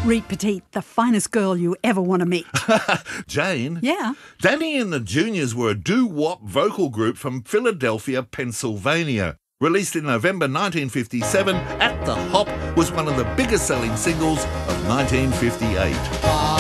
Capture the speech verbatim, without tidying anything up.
Reet Petite, the finest girl you ever want to meet. Jane? Yeah? Danny and the Juniors were a doo-wop vocal group from Philadelphia, Pennsylvania. Released in November nineteen fifty-seven, At the Hop was one of the biggest selling singles of nineteen fifty-eight.